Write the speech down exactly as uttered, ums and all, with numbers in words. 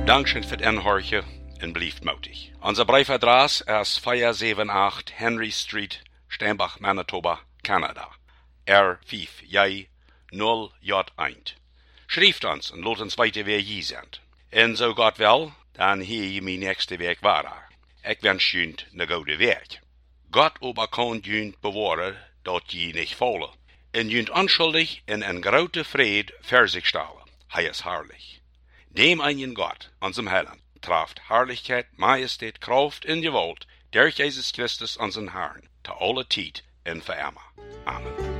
Dankeschön für het inhorchen en blieft moedig. Onze briefadres is vier zeven acht Henry Street, Steinbach, Manitoba, Canada. R vijf J nul J één. Schrijft ons en laat ons weten wie je bent. En zo God wil, dan hier je mijn nächste week waar. Ik wens je een goede week. God aber kan je bewaren dat je niet vallen. En je onschuldig in een grote vrede voor zich stellen. Hij is herrlich. Dem einen Gott, unserem Heiland, traft Herrlichkeit, Majestät, Kraft en Gewalt durch Jesus Christus, unseren Herrn, te alle tijd en voor immer. Amen.